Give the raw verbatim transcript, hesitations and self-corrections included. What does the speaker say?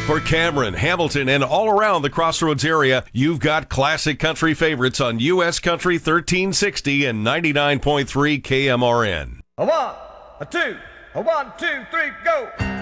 For Cameron, Hamilton, and all around the Crossroads area, you've got classic country favorites on U S Country thirteen sixty and ninety-nine point three K M R N. A one, a two, a one, two, three, go!